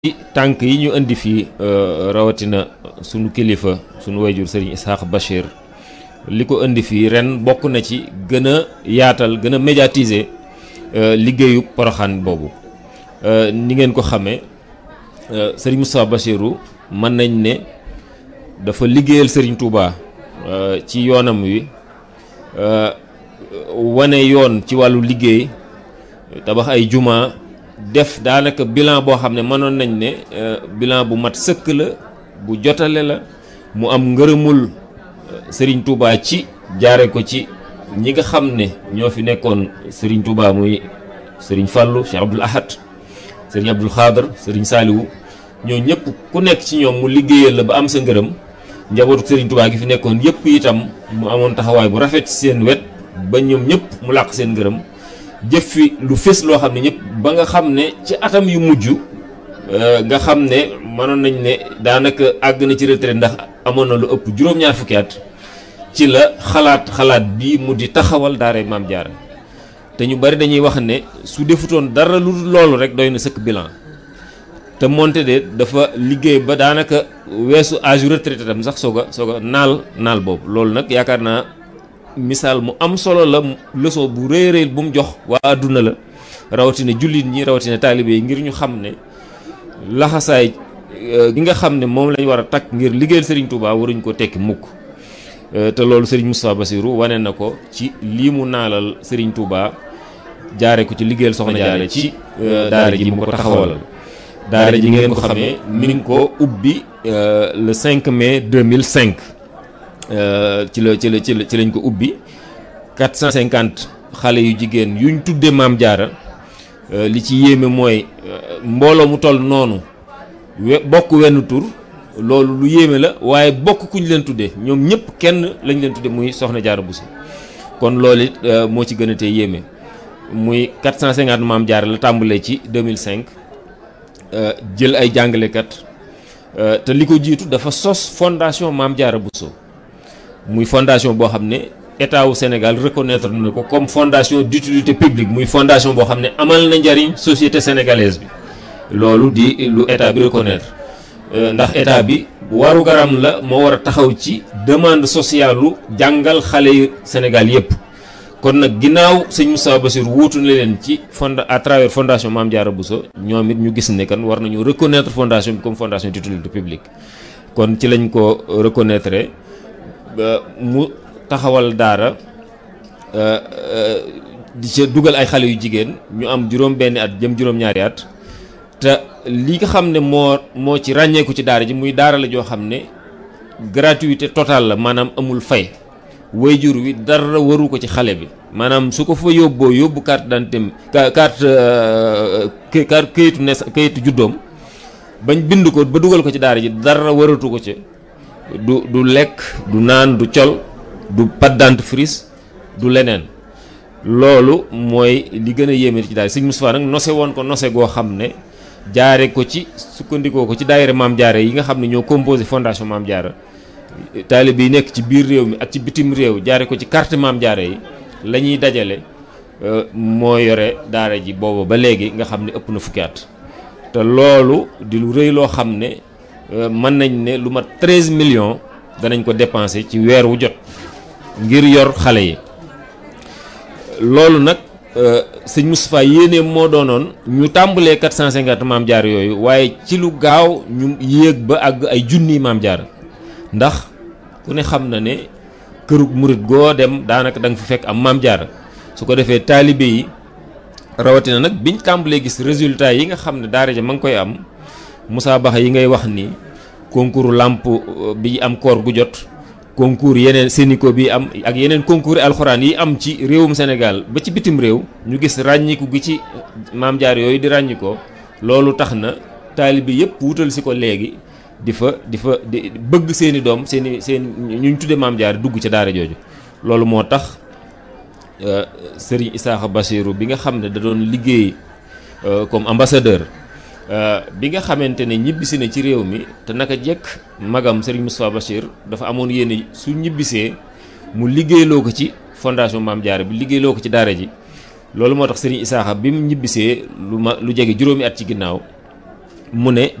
ci tànk yi ñu indi fii rawatina sunu kilifa sunu wayjur sëriñ Isaaxa Bachir li ko indi fii ren bokk na ci gën a yaatal gën a médiatiser liggéeyu Poroxaan boobu ni ngeen ko xamee sëriñ Moustapha Bachiru mën nañ ne dafa liggéeyal sëriñ Touba ci yoonam wi wane yoon ci wàllu liggéey tabax ay juma def daanaka bilan boo xam ne mënoon nañ ne bilan bu mat sëkk la bu jotale la mu am ngërëmul Serigne Touba ci jaare ko ci ñi nga xam ne ñoo fi nekkoon Serigne Touba muy Serigne Fallou Cheikh Abdoul Ahad Serigne Abdoul Khadr Serigne Saliou ñoo ñëpp ku nekk ci ñoom mu liggéeyal la ba am sa ngërëm njabootu Serigne Touba gi fi nekkoon yëpp itam mu amoon taxawaay bu rafet ci seen wet ba ñoom ñëpp mu làq seen ngërëm jëf fi lu fés loo xam ne ñëpp ba nga xam ne ci atam yu mujj nga xam ne mënoon nañ ne daanaka àgg na ci retraite ndax amoon na lu ëpp juróom-ñaar fukki at ci la xalaat bi mu di taxawal daara Maam Jaara te ñu bari dañuy wax ne su defutoon dara lu loolu rek doy na sëkk bilan te moonte de dafa liggéey ba daanaka weesu âge retraite tam sax soog a naal boobu loolu nag yaakaar naa misaal mu am solo la leçon bu rëy rëy bu mu jox waa àdduna la rawatina jullit ñi rawatina taalibe yi ngir ñu xam ne laxasaay gi nga xam ne moom lañ war a takk ngir liggéeyal Serigne Touba waruñ ko tekki mukk te loolu Serigne Moustapha Bassirou wane na ko ci lii mu naalal Serigne Touba jaare ko ci liggéeyal Soxna Jaara ci daara ji mu ko taxawalal daara ji ngeen ko xamee mi ngi ko ubbi le 5 mai 2005 ci lañ ko ubbi 450 xale yu jigéen yuñ tuddee Maam Jaara li ci yéeme mooy mbooloo mu toll noonu bokk wenn tur loolu lu yéeme la waaye bokk kuñ leen tuddee ñoom ñëpp kenn lañ leen tuddee muy Soxna Jaara Bousso kon loolu it moo ci gën a tee yéeme muy 450 Maam Jaara la tàmbalee ci 2005 jël ay jàngalekat te li ko jiitu dafa sos fondation Maam Jaara Bousso muy fondation boo xam ne état wu Sénégal reconnaître na ko comme fondation d'utilité publique muy fondation boo xam ne amal na njariñ société sénégalaise bi loolu di lu état bi reconnaître ndax état bi waru garam la moo war a taxaw ci demande sociale lu jàngal xale yu Sénégal yépp kon nag ginnaaw sëñ Moustapha Bassirou wuutu na leen ci à travers fondation Maam Jaara Bousso ñoom it ñu gis ne kan war nañu reconnaître fondation bi comme fondation d'utilité publique kon ci lañ ko reconnaître mu taxawal daara di ca dugal ay xale yu jigéen ñu am juróom benni at jëm juróom-ñaari at te li nga xam ne moo ci ràññeeku ci daara ji muy daara la joo xam ne gratuité totale la maanaam amul fay waajur wi dara waru ko ci xale bi maanaam su ko fa yóbbu carte d'identité kayitu juddoom bañ bind ko ba dugal ko ci daara ji dara waratu ko ci du lekk du naan du col du pâte dentifrice du leneen loolu mooy li gën a yéeme ci daara Sëñ Moustapha nag nose woon ko nose goo xam ne jaare ko ci sukkandikoo ko ci daayira Maam Jaara yi nga xam ne ñoo composé fondation Maam Jaara taalibe yi nekk ci biir réew mi ak ci bitim réew jaare ko ci carte Maam Jaara yi la ñuy dajale moo yore daara ji booba ba léegi nga xam ne ëpp na fukki at te loolu di lu rëy loo xam ne mën nañ ne lu mat 13 millions danañ ko dépenser ci weer wu jot ngir yor xale yi loolu nag sëñ Moustapha yéene moo doonoon ñu tàmbalee 450 Maam Jaara yooyu waaye ci lu gaaw ñu yéeg ba àgg ay junniy Maam Jaara ndax ku ne xam na ne kërug murit goo dem daanaka da nga fi fekk am Maam Jaara su ko defee taalibe yi rawatina nag biñ tàmbalee gis résultat yi nga xam ne daara ja ma ngi koy am musaabaxa yi ngay wax ni concours làmp bi am koor gu jot concours yeneen Sénico bi am ak yeneen concours alxuraan yi am ci réewum Sénégal ba ci bitim réew ñu gis ràññiku gi ci Maam Jaara yooyu di ràññikoo loolu tax na taalibe yëpp wutal si ko léegi di bëgg seeni doom seen ñu tudde Maam Jaara dugg ca daara jooju loolu moo tax Serigne Isaaxa Bassirou bi nga xam ne da doon liggéey comme ambassadeur bi nga xamante ne ñibbisi na ci réew mi te naka jekk magam Serigne Moustapha Bachir dafa amoon yéene su ñibbisee mu liggéeyloo ko ci fondation Maam Jaara bi liggéeyloo ko ci daara ji loolu moo tax Serigne Isaaxa bi mu ñibbisee lu jege juróomi at ci ginnaaw mu ne